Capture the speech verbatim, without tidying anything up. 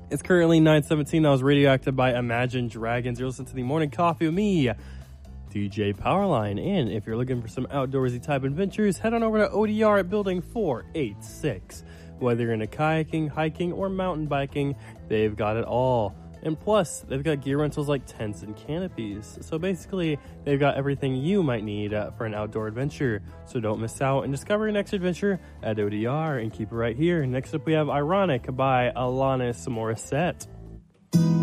It's currently nine seventeen. I was radioactive by Imagine Dragons. You're listening to the Morning Coffee with me, D J Powerline. And if you're looking for some outdoorsy type adventures, head on over to O D R at Building four eighty-six. Whether you're into kayaking, hiking, or mountain biking, they've got it all. And plus, they've got gear rentals like tents and canopies. So basically, they've got everything you might need uh, for an outdoor adventure. So don't miss out and discover your next adventure at O D R and keep it right here. Next up, we have Ironic by Alanis Morissette.